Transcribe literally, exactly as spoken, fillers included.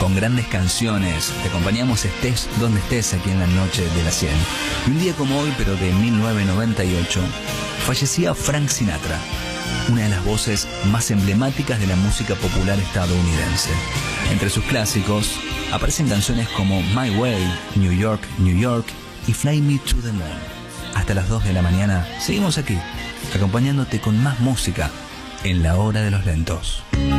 con grandes canciones. Te acompañamos estés donde estés aquí en la noche de la cien. Y un día como hoy, pero de mil novecientos noventa y ocho, fallecía Frank Sinatra, una de las voces más emblemáticas de la música popular estadounidense. Entre sus clásicos aparecen canciones como My Way, New York, New York y Fly Me to the Moon. Hasta las dos de la mañana seguimos aquí, acompañándote con más música en La Hora de los Lentos.